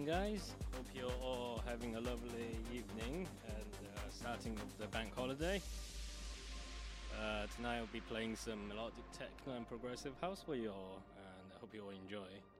guys. Hope you're all having a lovely evening and starting of the bank holiday. Tonight I'll be playing some melodic techno and progressive house for you all, and I hope you all enjoy.